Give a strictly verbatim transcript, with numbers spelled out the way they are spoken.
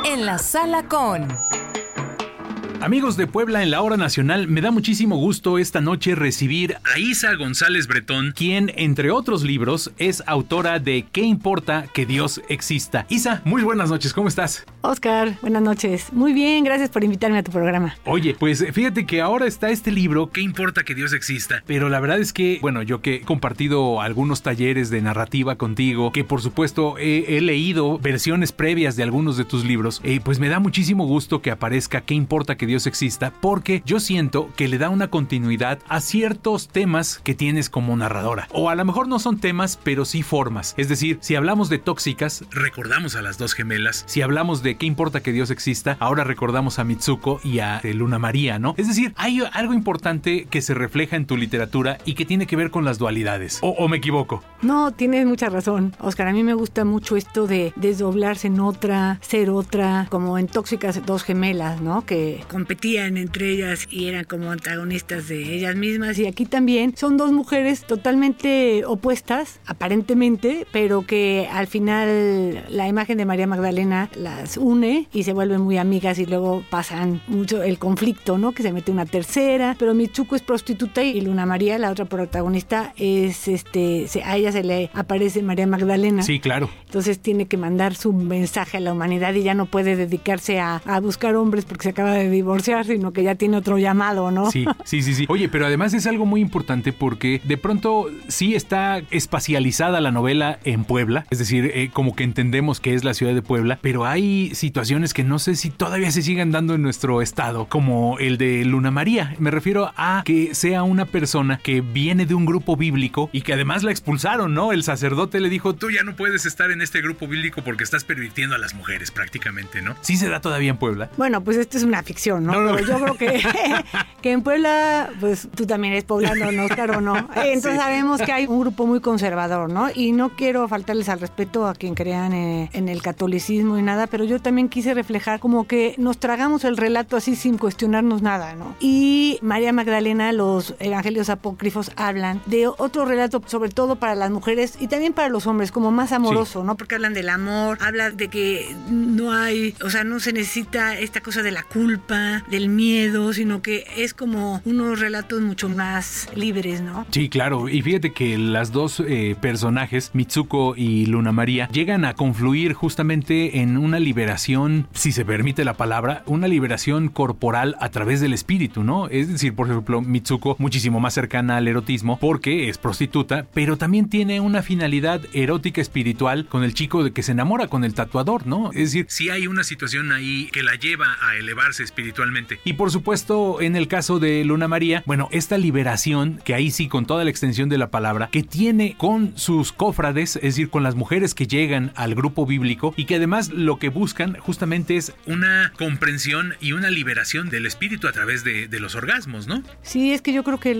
En la sala con... Amigos de Puebla en la Hora Nacional, me da muchísimo gusto esta noche recibir a Isa González Bretón, quien, entre otros libros, es autora de ¿Qué importa que Dios exista? Isa, muy buenas noches, ¿cómo estás? Oscar, buenas noches. Muy bien, gracias por invitarme a tu programa. Oye, pues fíjate que ahora está este libro, ¿Qué importa que Dios exista? Pero la verdad es que, bueno, yo que he compartido algunos talleres de narrativa contigo, que por supuesto he, he leído versiones previas de algunos de tus libros, eh, pues me da muchísimo gusto que aparezca ¿Qué importa que Dios exista? Porque yo siento que le da una continuidad a ciertos temas que tienes como narradora. O a lo mejor no son temas, pero sí formas. Es decir, si hablamos de tóxicas, recordamos a las dos gemelas. Si hablamos de ¿Qué importa que Dios exista? Ahora recordamos a Mitsuko y a Luna María, ¿no? Es decir, hay algo importante que se refleja en tu literatura y que tiene que ver con las dualidades. ¿O, o me equivoco? No, tienes mucha razón, Oscar. A mí me gusta mucho esto de desdoblarse en otra, ser otra, como en Tóxicas dos gemelas, ¿no? Que competían entre ellas y eran como antagonistas de ellas mismas. Y aquí también son dos mujeres totalmente opuestas, aparentemente, pero que al final la imagen de María Magdalena las une y se vuelven muy amigas y luego pasan mucho el conflicto, ¿no? Que se mete una tercera, pero Mitsuko es prostituta y Luna María, la otra protagonista, es este, se, a ella se le aparece María Magdalena. Sí, claro. Entonces tiene que mandar su mensaje a la humanidad y ya no puede dedicarse a, a buscar hombres porque se acaba de divorciar, sino que ya tiene otro llamado, ¿no? Sí, sí, sí, sí. Oye, pero además es algo muy importante porque de pronto sí está espacializada la novela en Puebla, es decir, eh, como que entendemos que es la ciudad de Puebla, pero hay situaciones que no sé si todavía se sigan dando en nuestro estado, como el de Luna María. Me refiero a que sea una persona que viene de un grupo bíblico y que además la expulsaron, ¿no? El sacerdote le dijo, tú ya no puedes estar en este grupo bíblico porque estás pervirtiendo a las mujeres prácticamente, ¿no? ¿Sí se da todavía en Puebla? Bueno, pues esto es una ficción, ¿no? No, no. Pero yo creo que, que en Puebla, pues tú también eres poblano, ¿no, Oscar, o no? Entonces sí. Sabemos que hay un grupo muy conservador, ¿no? Y no quiero faltarles al respeto a quien crean eh, en el catolicismo y nada, pero yo también quise reflejar como que nos tragamos el relato así sin cuestionarnos nada, ¿no? Y María Magdalena, los evangelios apócrifos hablan de otro relato, sobre todo para las mujeres y también para los hombres, como más amoroso, sí. ¿No? Porque hablan del amor, hablan de que no hay, o sea, no se necesita esta cosa de la culpa, del miedo, sino que es como unos relatos mucho más libres, ¿no? Sí, claro. Y fíjate que las dos eh, personajes, Mitsuko y Luna María, llegan a confluir justamente en una liberación, si se permite la palabra, una liberación corporal a través del espíritu, ¿no? Es decir, por ejemplo, Mitsuko muchísimo más cercana al erotismo porque es prostituta, pero también tiene una finalidad erótica espiritual con el chico de que se enamora, con el tatuador, ¿no? Es decir, sí hay una situación ahí que la lleva a elevarse espiritualmente. Y por supuesto, en el caso de Luna María, bueno, esta liberación, que ahí sí con toda la extensión de la palabra, que tiene con sus cofrades, es decir, con las mujeres que llegan al grupo bíblico y que además lo que buscan justamente es una comprensión y una liberación del espíritu a través de, de los orgasmos, ¿no? Sí, es que yo creo que